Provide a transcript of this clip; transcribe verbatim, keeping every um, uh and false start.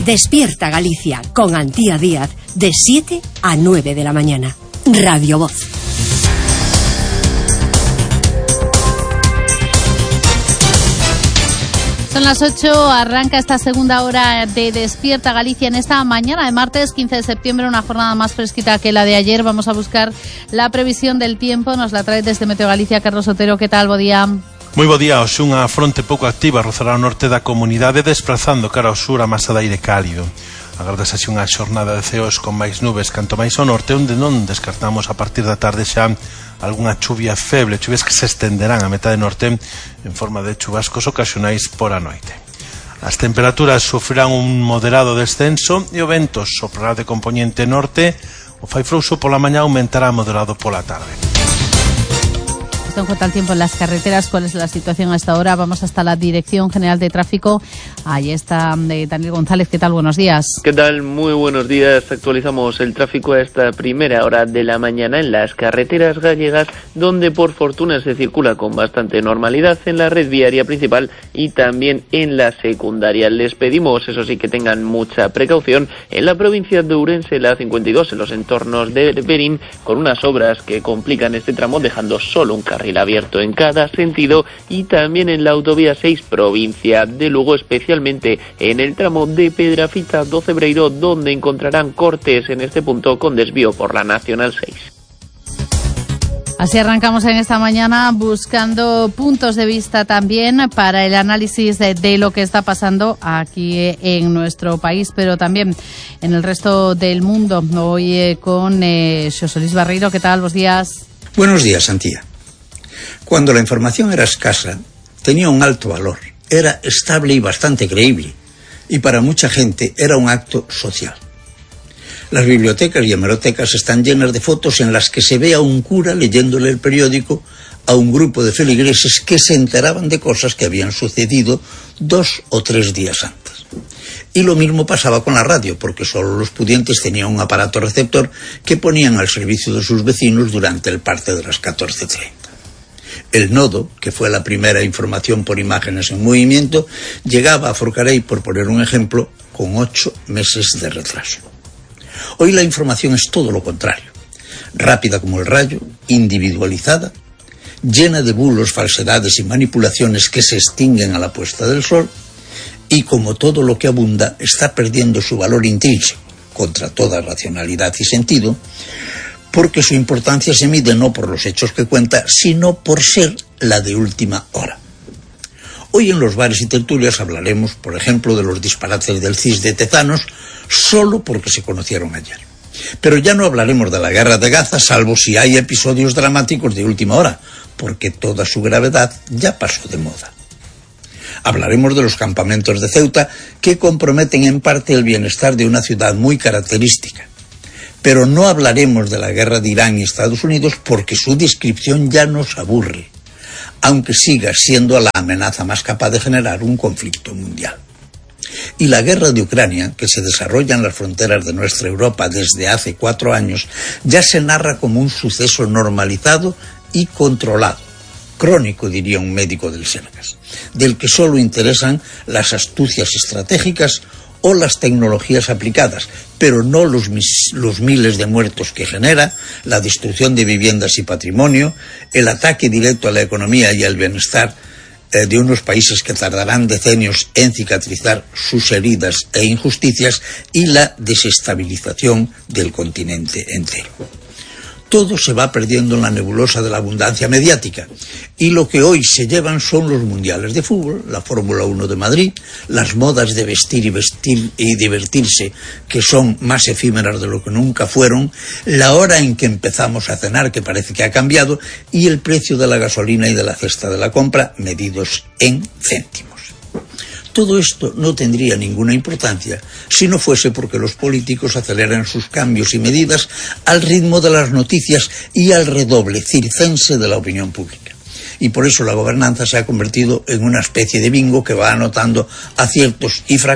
Despierta Galicia con Antía Díaz de siete a nueve de la mañana. Radio Voz. Son las ocho, arranca esta segunda hora de Despierta Galicia en esta mañana de martes quince de septiembre, una jornada más fresquita que la de ayer. Vamos a buscar la previsión del tiempo, nos la trae desde Meteo Galicia Carlos Otero. ¿Qué tal? Bo día. Moi bo día. Hoxe unha fronte pouco activa rozará o norte da comunidade, desplazando cara ao sur a masa de aire cálido. Agardase así unha xornada de ceos con máis nubes canto máis ao norte, onde non descartamos a partir da tarde xa algunha chuvia feble, chuvias que se estenderán a metade norte en forma de chubascos ocasionais por a noite. As temperaturas sufrirán un moderado descenso e o vento soprará de componente norte. O fai frouxo pola mañá, aumentará moderado pola tarde. En cuanto al tiempo en las carreteras, ¿cuál es la situación a esta hora? Vamos hasta la Dirección General de Tráfico. Ahí está eh, Daniel González. ¿Qué tal? Buenos días. ¿Qué tal? Muy buenos días. Actualizamos el tráfico a esta primera hora de la mañana en las carreteras gallegas, donde por fortuna se circula con bastante normalidad en la red viaria principal y también en la secundaria. Les pedimos, eso sí, que tengan mucha precaución en la provincia de Ourense, la cincuenta y dos, en los entornos de Berín, con unas obras que complican este tramo, dejando solo un carril abierto en cada sentido, y también en la autovía seis, provincia de Lugo, especialmente en el tramo de Pedrafita do Cebreiro, donde encontrarán cortes en este punto con desvío por la Nacional seis. Así arrancamos en esta mañana buscando puntos de vista también para el análisis de, de lo que está pasando aquí en nuestro país, pero también en el resto del mundo. Hoy eh, con eh, Xosé Luis Barreiro. ¿Qué tal? Buenos días. Buenos días, Antía. Cuando la información era escasa, tenía un alto valor, era estable y bastante creíble, y para mucha gente era un acto social. Las bibliotecas y hemerotecas están llenas de fotos en las que se ve a un cura leyéndole el periódico a un grupo de feligreses que se enteraban de cosas que habían sucedido dos o tres días antes. Y lo mismo pasaba con la radio, porque solo los pudientes tenían un aparato receptor que ponían al servicio de sus vecinos durante el parte de las catorce treinta. El nodo, que fue la primera información por imágenes en movimiento, llegaba a Forcarei, por poner un ejemplo, con ocho meses de retraso. Hoy la información es todo lo contrario. Rápida como el rayo, individualizada, llena de bulos, falsedades y manipulaciones que se extinguen a la puesta del sol, y como todo lo que abunda está perdiendo su valor intrínseco, contra toda racionalidad y sentido, porque su importancia se mide no por los hechos que cuenta, sino por ser la de última hora. Hoy en los bares y tertulias hablaremos, por ejemplo, de los disparates del C I S de Tezanos, solo porque se conocieron ayer. Pero ya no hablaremos de la guerra de Gaza, salvo si hay episodios dramáticos de última hora, porque toda su gravedad ya pasó de moda. Hablaremos de los campamentos de Ceuta, que comprometen en parte el bienestar de una ciudad muy característica. Pero no hablaremos de la guerra de Irán y Estados Unidos porque su descripción ya nos aburre, aunque siga siendo la amenaza más capaz de generar un conflicto mundial. Y la guerra de Ucrania, que se desarrolla en las fronteras de nuestra Europa desde hace cuatro años, ya se narra como un suceso normalizado y controlado, crónico, diría un médico del Sergas, del que solo interesan las astucias estratégicas o las tecnologías aplicadas, pero no los, mis, los miles de muertos que genera, la destrucción de viviendas y patrimonio, el ataque directo a la economía y al bienestar eh, de unos países que tardarán decenios en cicatrizar sus heridas e injusticias, y la desestabilización del continente entero. Todo se va perdiendo en la nebulosa de la abundancia mediática, y lo que hoy se llevan son los mundiales de fútbol, la Fórmula uno de Madrid, las modas de vestir y vestir y divertirse, que son más efímeras de lo que nunca fueron, la hora en que empezamos a cenar, que parece que ha cambiado, y el precio de la gasolina y de la cesta de la compra, medidos en céntimos. Todo esto no tendría ninguna importancia si no fuese porque los políticos aceleran sus cambios y medidas al ritmo de las noticias y al redoble circense de la opinión pública. Y por eso la gobernanza se ha convertido en una especie de bingo que va anotando aciertos y fracasos